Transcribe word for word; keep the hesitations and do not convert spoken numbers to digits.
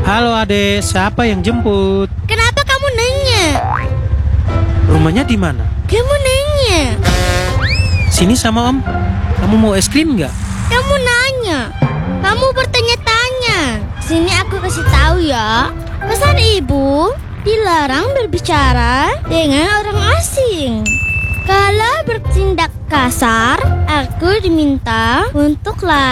Halo adek, siapa yang jemput? Kenapa kamu nanya? Rumahnya di mana? Kamu nanya. Sini sama om. Kamu mau es krim nggak? Kamu nanya. Kamu bertanya-tanya. Sini aku kasih tahu ya. Pesan ibu, dilarang berbicara dengan orang asing. Kalau bertindak kasar, aku diminta untuk lari.